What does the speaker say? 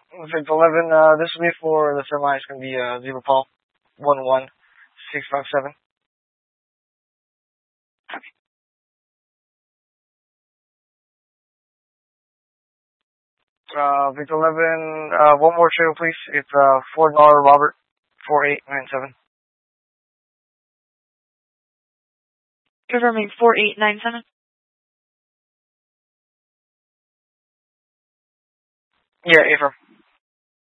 Victor 11, this will be for the semi. It's going to be Zebra Paul 11657. Victor 11, one more trail, please. It's $4 Robert 4897. Confirming 4897. Yeah, affirm.